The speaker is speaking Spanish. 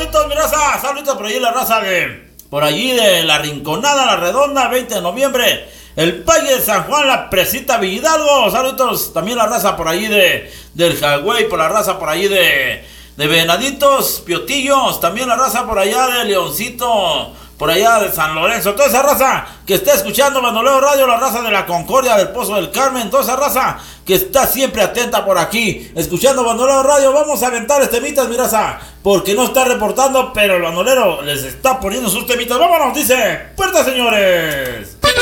Saluditos, mi raza. Saluditos por allí la raza de... Por allí de La Rinconada, La Redonda, 20 de noviembre. El Valle de San Juan, La Presita, Villalgo. Saluditos también la raza por allí del Jagüey, por la raza por allí de Venaditos, Piotillos. También la raza por allá de Leoncito, por allá de San Lorenzo. Toda esa raza que está escuchando Bandolero Radio, la raza de La Concordia, del Pozo del Carmen. Toda esa raza que está siempre atenta por aquí, escuchando Bandolero Radio. Vamos a aventar temitas, mi raza, porque no está reportando, pero el bandolero les está poniendo sus temitas. Vámonos, dice. ¡Puerta, señores!